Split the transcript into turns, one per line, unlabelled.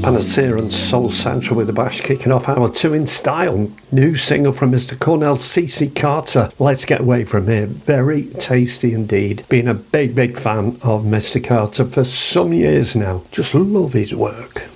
Panacea and Soul Central with the Bash kicking off hour 2 in style. New single from Mr. Cornell CC Carter, Let's Get Away From Here. Very tasty indeed. Been a big fan of Mr. Carter for some years now. Just love his work.